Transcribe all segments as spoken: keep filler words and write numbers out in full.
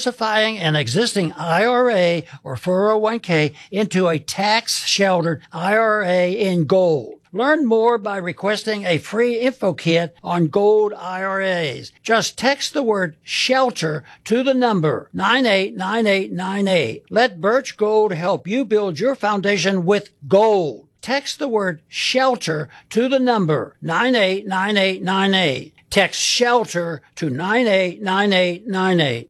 diversifying an existing I R A or four oh one k into a tax-sheltered I R A in gold. Learn more by requesting a free info kit on gold I R As. Just text the word SHELTER to the number nine eight nine eight nine eight. Let Birch Gold help you build your foundation with gold. Text the word SHELTER to the number nine eight nine eight nine eight. Text SHELTER to nine eight nine eight nine eight.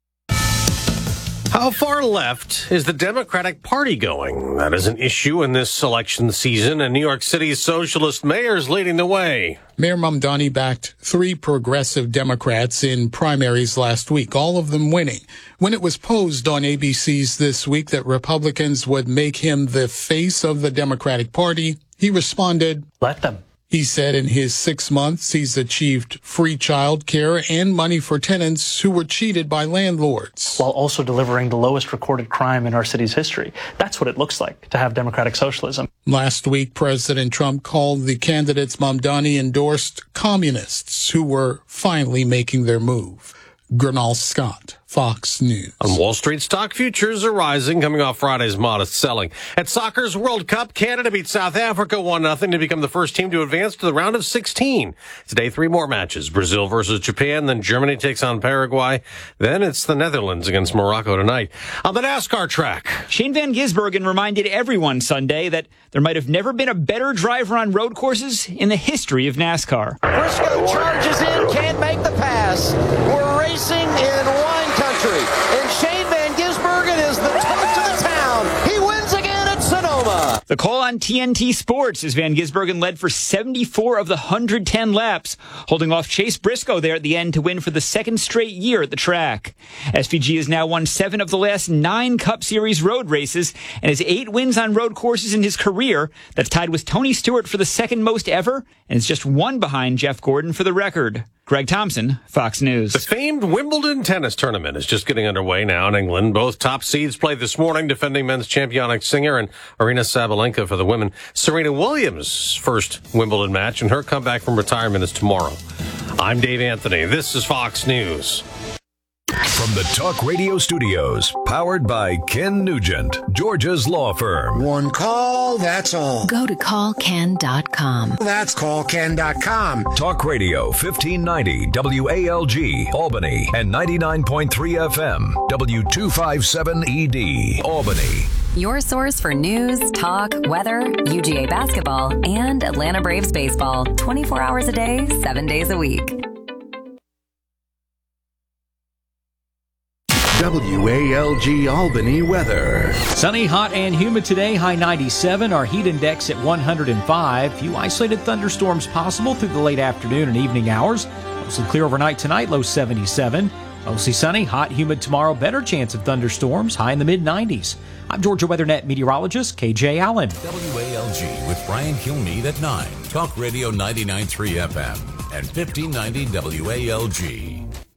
How far left is the Democratic Party going? That is an issue in this election season, and New York City's socialist mayor is leading the way. Mayor Mamdani backed three progressive Democrats in primaries last week, all of them winning. When it was posed on A B C's This Week that Republicans would make him the face of the Democratic Party, he responded, "Let them." He said in his six months, he's achieved free child care and money for tenants who were cheated by landlords. While also delivering the lowest recorded crime in our city's history. That's what it looks like to have democratic socialism. Last week, President Trump called the candidates Mamdani endorsed communists who were finally making their move. Gernal Scott, Fox News. On Wall Street, stock futures are rising, coming off Friday's modest selling. At soccer's World Cup, Canada beat South Africa one nothing to become the first team to advance to the round of sixteen. Today, three more matches. Brazil versus Japan, then Germany takes on Paraguay. Then it's the Netherlands against Morocco tonight. On the NASCAR track, Shane Van Gisbergen reminded everyone Sunday that there might have never been a better driver on road courses in the history of NASCAR. Briscoe charges in, can't make the pass. We're racing in wine country, and Shane Van Gisbergen is the toast of the town. He wins again at Sonoma. The call on T N T Sports as Van Gisbergen led for seventy-four of the one hundred ten laps, holding off Chase Briscoe there at the end to win for the second straight year at the track. S V G has now won seven of the last nine Cup Series road races and has eight wins on road courses in his career. That's tied with Tony Stewart for the second most ever, and is just one behind Jeff Gordon for the record. Greg Thompson, Fox News. The famed Wimbledon tennis tournament is just getting underway now in England. Both top seeds played this morning, defending men's champion Jannik Sinner and Aryna Sabalenka for the women. Serena Williams' first Wimbledon match, and her comeback from retirement is tomorrow. I'm Dave Anthony. This is Fox News. From the Talk Radio studios, powered by Ken Nugent, Georgia's law firm. One call, that's all. Go to call ken dot com. That's call ken dot com. Talk Radio, fifteen ninety W A L G, Albany, and ninety-nine point three F M, W two fifty-seven E D, Albany. Your source for news, talk, weather, U G A basketball, and Atlanta Braves baseball. twenty-four hours a day, seven days a week. W A L G Albany weather. Sunny, hot, and humid today. High ninety-seven. Our heat index at one hundred five. Few isolated thunderstorms possible through the late afternoon and evening hours. Mostly clear overnight tonight. Low seventy-seven. Mostly sunny, hot, humid tomorrow. Better chance of thunderstorms. High in the mid nineties. I'm Georgia WeatherNet meteorologist K J Allen. W A L G with Brian Kilmeade at nine. Talk Radio ninety-nine point three F M and fifteen ninety W A L G.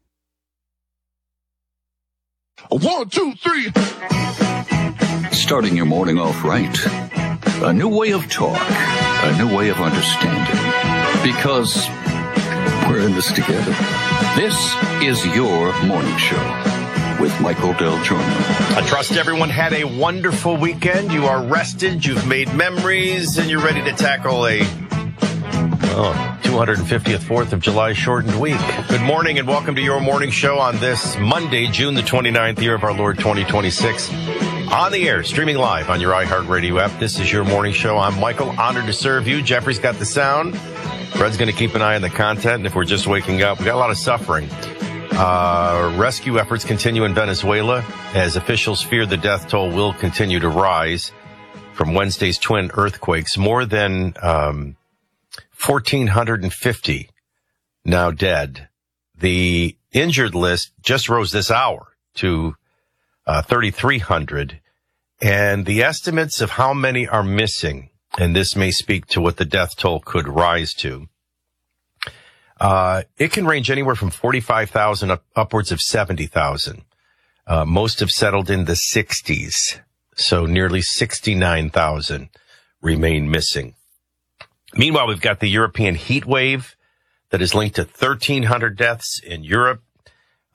One, two, three. Starting your morning off right. A new way of talk. A new way of understanding. Because we're in this together. This is your morning show with Michael Del Giorno. I trust everyone had a wonderful weekend. You are rested, you've made memories, and you're ready to tackle a oh, two hundred fiftieth fourth of July shortened week. Good morning and welcome to your morning show on this Monday, June the twenty-ninth, year of our Lord twenty twenty-six. On the air, streaming live on your iHeartRadio app. This is your morning show. I'm Michael, honored to serve you. Jeffrey's got the sound. Fred's going to keep an eye on the content, and if we're just waking up, we got a lot of suffering. Uh, rescue efforts continue in Venezuela as officials fear the death toll will continue to rise from Wednesday's twin earthquakes. More than um, one thousand four hundred fifty now dead. The injured list just rose this hour to uh, three thousand three hundred. And the estimates of how many are missing, and this may speak to what the death toll could rise to, uh, it can range anywhere from forty-five thousand up, upwards of seventy thousand. Uh, most have settled in the sixties, so nearly sixty-nine thousand remain missing. Meanwhile, we've got the European heat wave that is linked to thirteen hundred deaths in Europe.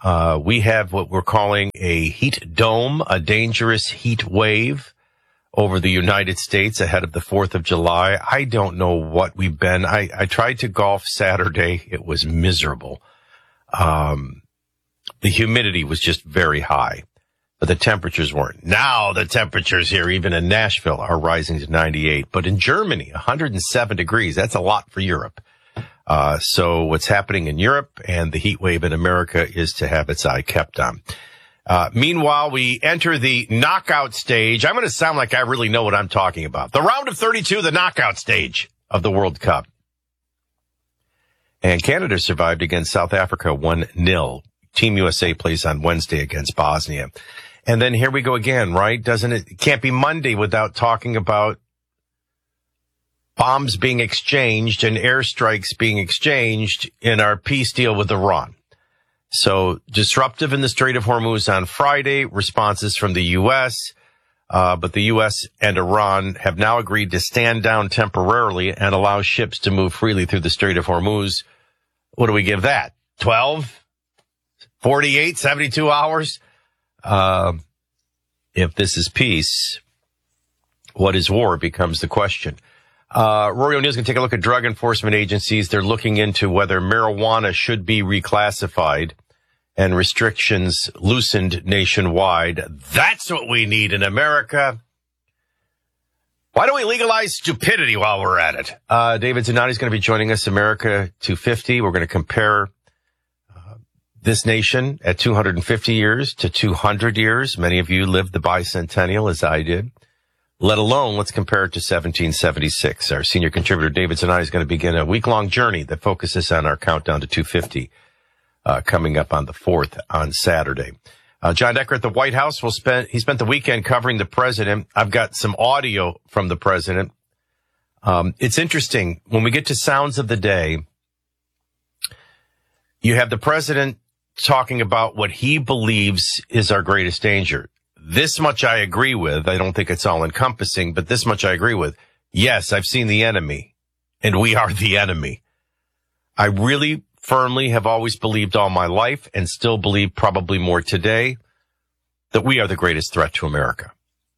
Uh, we have what we're calling a heat dome, a dangerous heat wave over the United States ahead of the fourth of July. I don't know what we've been. I, I tried to golf Saturday. It was miserable. Um, the humidity was just very high, but the temperatures weren't. Now the temperatures here, even in Nashville, are rising to ninety-eight. But in Germany, one hundred seven degrees. That's a lot for Europe. Uh, so what's happening in Europe and the heat wave in America is to have its eye kept on. Uh, meanwhile, we enter the knockout stage. I'm going to sound like I really know what I'm talking about. The round of thirty-two, the knockout stage of the World Cup. And Canada survived against South Africa one nil. Team U S A plays on Wednesday against Bosnia. And then here we go again, right? Doesn't it, it can't be Monday without talking about bombs being exchanged and airstrikes being exchanged in our peace deal with Iran. So disruptive in the Strait of Hormuz on Friday, responses from the U S, uh, but the U S and Iran have now agreed to stand down temporarily and allow ships to move freely through the Strait of Hormuz. What do we give that? twelve? forty-eight? seventy-two hours? Uh, if this is peace, what is war becomes the question. Uh, Rory O'Neill's going to take a look at drug enforcement agencies. They're looking into whether marijuana should be reclassified and restrictions loosened nationwide. That's what we need in America. Why don't we legalize stupidity while we're at it? Uh, David Zanotti is going to be joining us, America two fifty. We're going to compare uh, this nation at two hundred fifty years to two hundred years. Many of you lived the bicentennial as I did. Let alone, let's compare it to seventeen seventy-six. Our senior contributor, David Zanotti, is going to begin a week-long journey that focuses on our countdown to two fifty, uh, coming up on the fourth on Saturday. Uh, John Decker at the White House will spend, he spent the weekend covering the president. I've got some audio from the president. Um, it's interesting. When we get to sounds of the day, you have the president talking about what he believes is our greatest danger. This much I agree with. I don't think it's all encompassing, but this much I agree with. Yes, I've seen the enemy, and we are the enemy. I really firmly have always believed all my life, and still believe probably more today, that we are the greatest threat to America.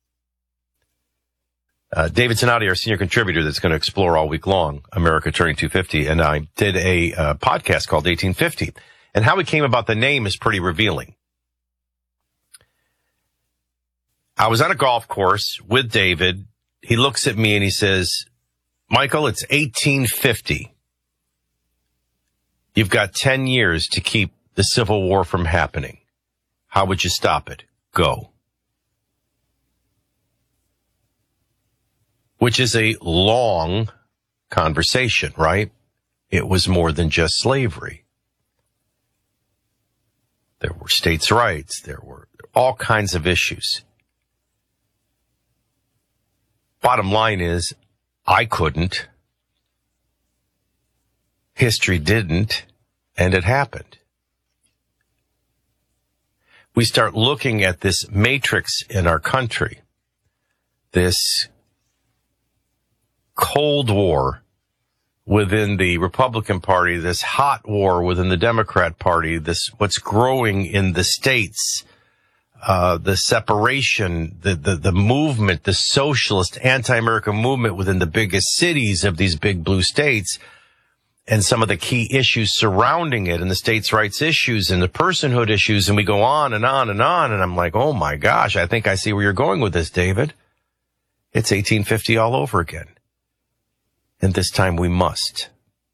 Uh, David Zanotti, our senior contributor, that's going to explore all week long America Turning two fifty, and I did a uh, podcast called eighteen fifty, and how we came about the name is pretty revealing. I was on a golf course with David. He looks at me and he says, Michael, it's eighteen fifty. You've got ten years to keep the Civil War from happening. How would you stop it? Go. Which is a long conversation, right? It was more than just slavery. There were states' rights. There were all kinds of issues. Bottom line is, I couldn't. History didn't, and it happened. We start looking at this matrix in our country, this Cold War within the Republican Party, this hot war within the Democrat Party, this what's growing in the states, uh, the separation, the, the, the movement, the socialist anti-American movement within the biggest cities of these big blue states, and some of the key issues surrounding it, and the states' rights issues and the personhood issues, and we go on and on and on, and I'm like, oh my gosh, I think I see where you're going with this, David. It's eighteen fifty all over again. And this time we must.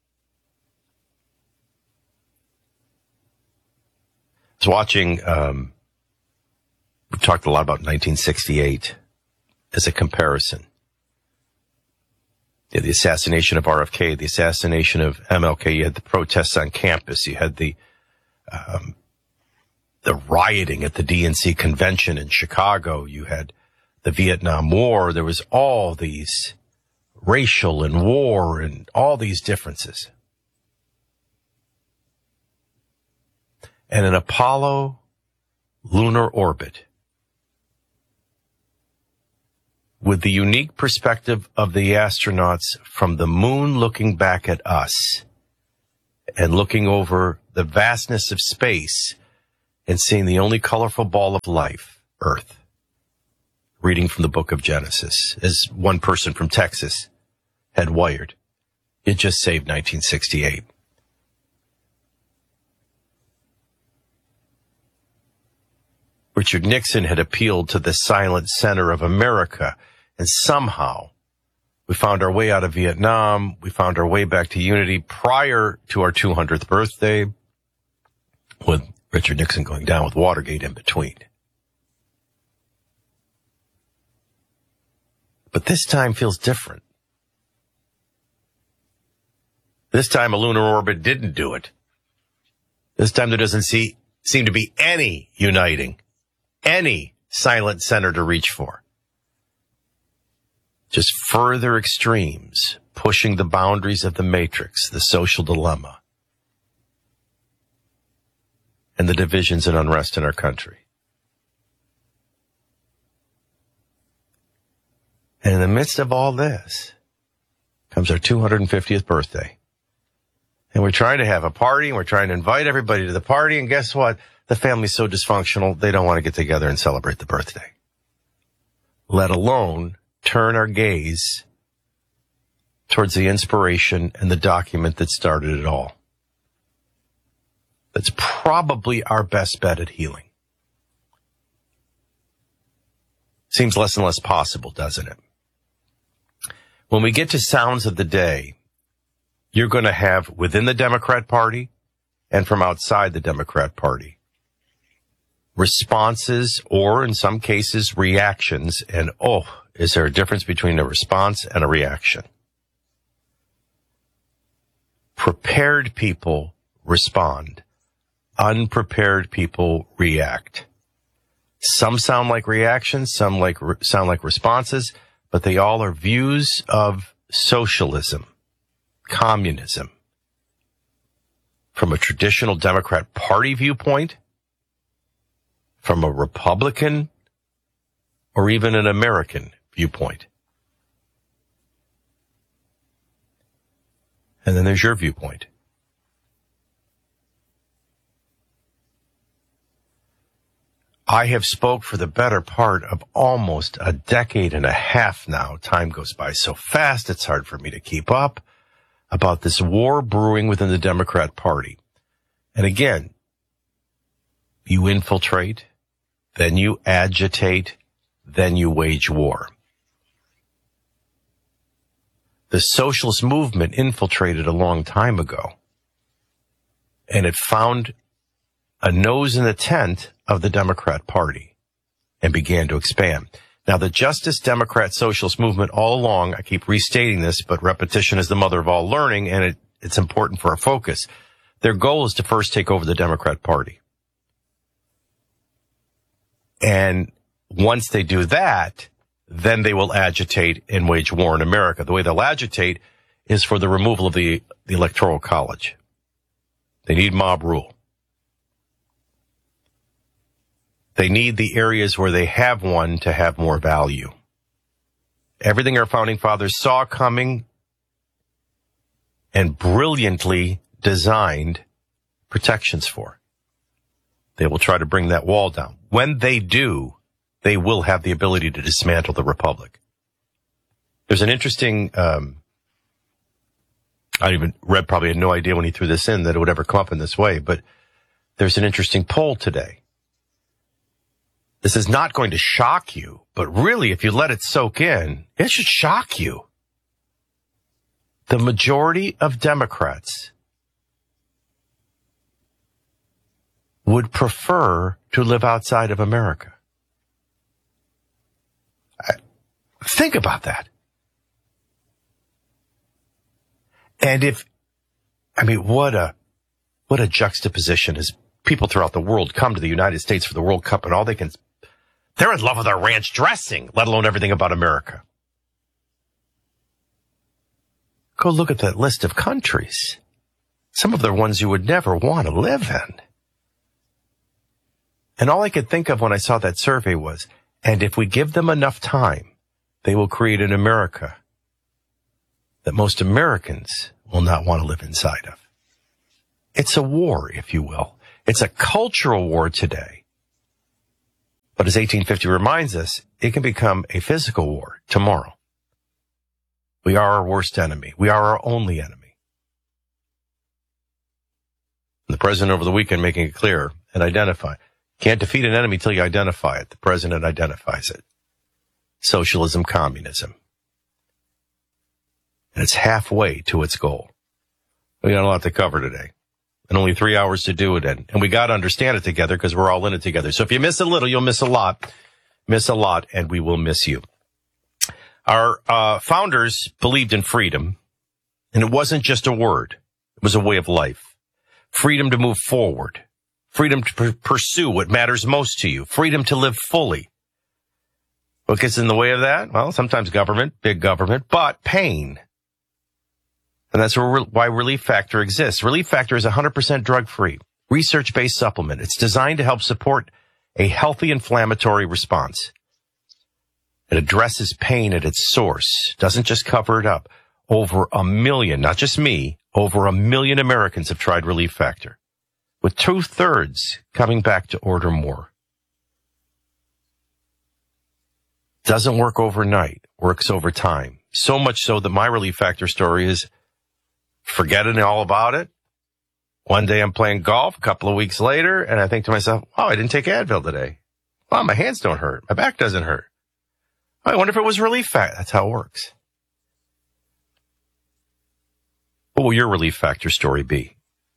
I was watching, um, we talked a lot about nineteen sixty-eight as a comparison. You had the assassination of R F K, the assassination of M L K, you had the protests on campus, you had the um, the rioting at the D N C convention in Chicago, you had the Vietnam War, there was all these racial and war and all these differences. And an Apollo lunar orbit, with the unique perspective of the astronauts from the moon looking back at us and looking over the vastness of space and seeing the only colorful ball of life, Earth. Reading from the book of Genesis, as one person from Texas had wired. It just saved nineteen sixty-eight. Richard Nixon had appealed to the silent center of America, and somehow we found our way out of Vietnam. We found our way back to unity prior to our two hundredth birthday, with Richard Nixon going down with Watergate in between. But this time feels different. This time a lunar orbit didn't do it. This time there doesn't see, seem to be any uniting, any silent center to reach for. Just further extremes pushing the boundaries of the matrix, the social dilemma, and the divisions and unrest in our country. And in the midst of all this comes our two hundred fiftieth birthday. And we're trying to have a party, and we're trying to invite everybody to the party, and guess what? The family's so dysfunctional, they don't want to get together and celebrate the birthday. Let alone turn our gaze towards the inspiration and the document that started it all. That's probably our best bet at healing. Seems less and less possible, doesn't it? When we get to sounds of the day, you're going to have within the Democrat Party and from outside the Democrat Party responses, or in some cases reactions. And oh, is there a difference between a response and a reaction? Prepared people respond. Unprepared people react. Some sound like reactions, some like sound like responses, but they all are views of socialism, communism. From a traditional Democrat Party viewpoint, from a Republican, or even an American viewpoint. And then there's your viewpoint. I have spoke for the better part of almost a decade and a half now. Time goes by so fast, it's hard for me to keep up, about this war brewing within the Democrat Party. And again, you infiltrate, then you agitate, then you wage war. The socialist movement infiltrated a long time ago, and it found a nose in the tent of the Democrat Party and began to expand. Now, the Justice Democrat Socialist movement all along, I keep restating this, but repetition is the mother of all learning, and it, it's important for our focus. Their goal is to first take over the Democrat Party. And once they do that, then they will agitate and wage war in America. The way they'll agitate is for the removal of the, the Electoral College. They need mob rule. They need the areas where they have one to have more value. Everything our founding fathers saw coming and brilliantly designed protections for. They will try to bring that wall down. When they do, they will have the ability to dismantle the republic. There's an interesting, um, I even read, probably had no idea when he threw this in that it would ever come up in this way, but there's an interesting poll today. This is not going to shock you, but really, if you let it soak in, it should shock you. The majority of Democrats would prefer to live outside of America. Think about that. And if, I mean, what a, what a juxtaposition as people throughout the world come to the United States for the World Cup, and all they can, they're in love with our ranch dressing, let alone everything about America. Go look at that list of countries. Some of them are ones you would never want to live in. And all I could think of when I saw that survey was, and if we give them enough time, they will create an America that most Americans will not want to live inside of. It's a war, if you will. It's a cultural war today. But as eighteen fifty reminds us, it can become a physical war tomorrow. We are our worst enemy. We are our only enemy. And the president over the weekend making it clear and identify. Can't defeat an enemy till you identify it. The president identifies it. Socialism, communism. And it's halfway to its goal. We got a lot to cover today. And only three hours to do it in. And we got to understand it together because we're all in it together. So if you miss a little, you'll miss a lot. Miss a lot, and we will miss you. Our uh, founders believed in freedom, and it wasn't just a word. It was a way of life. Freedom to move forward. Freedom to p- pursue what matters most to you. Freedom to live fully. What gets in the way of that? Well, sometimes government, big government, but pain. And that's why Relief Factor exists. Relief Factor is one hundred percent drug-free, research-based supplement. It's designed to help support a healthy inflammatory response. It addresses pain at its source, doesn't just cover it up. Over a million, not just me, over a million Americans have tried Relief Factor, with two-thirds coming back to order more. Doesn't work overnight, works over time. So much so that my Relief Factor story is forgetting all about it. One day I'm playing golf, a couple of weeks later, and I think to myself, wow, I didn't take Advil today. Wow, my hands don't hurt. My back doesn't hurt. I wonder if it was Relief Factor. That's how it works. What will your Relief Factor story be?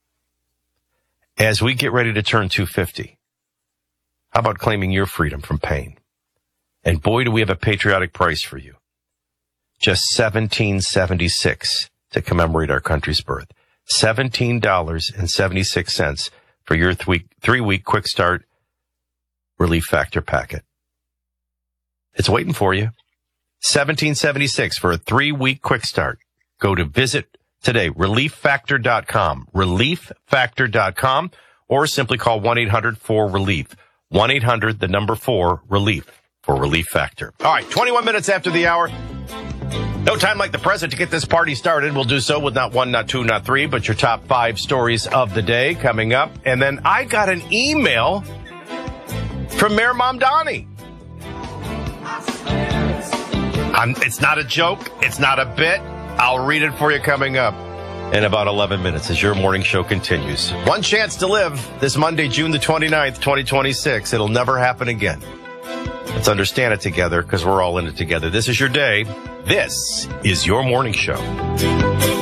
As we get ready to turn two fifty, how about claiming your freedom from pain? And boy, do we have a patriotic price for you. Just seventeen seventy-six to commemorate our country's birth. seventeen dollars and seventy-six cents for your three, three-week quick start Relief Factor packet. It's waiting for you. seventeen seventy-six for a three-week quick start. Go to visit today, relief factor dot com, relief factor dot com, or simply call one eight hundred four relief. one eight hundred, the number four, relief for Relief Factor. All right, twenty-one minutes after the hour. No time like the present to get this party started. We'll do so with not one, not two, not three, but your top five stories of the day coming up. And then I got an email from Mayor Mamdani. I'm, it's not a joke. It's not a bit. I'll read it for you coming up in about eleven minutes as your morning show continues. One chance to live this Monday, June the twenty-ninth, twenty twenty-six. It'll never happen again. Let's understand it together because we're all in it together. This is your day. This is your morning show.